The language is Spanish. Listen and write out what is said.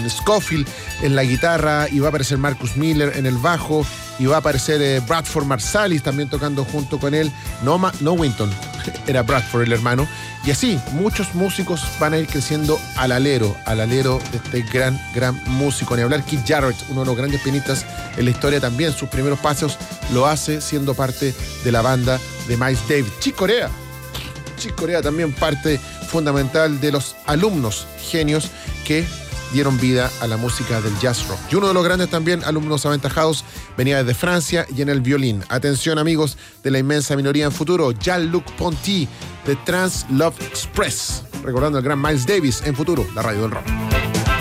Scofield en la guitarra, y va a aparecer Marcus Miller en el bajo, y va a aparecer Bradford Marsalis también tocando junto con él. No Winton, era Bradford el hermano. Y así, muchos músicos van a ir creciendo al alero de este gran músico. Ni hablar Keith Jarrett, uno de los grandes pianistas en la historia también. Sus primeros pasos lo hace siendo parte de la banda de Miles Davis. Chick Corea también parte fundamental de los alumnos genios que dieron vida a la música del jazz rock. Y uno de los grandes también alumnos aventajados venía desde Francia y en el violín. Atención, amigos de la inmensa minoría en futuro, Jean-Luc Ponty de Trans Love Express, recordando al gran Miles Davis en futuro, la radio del rock.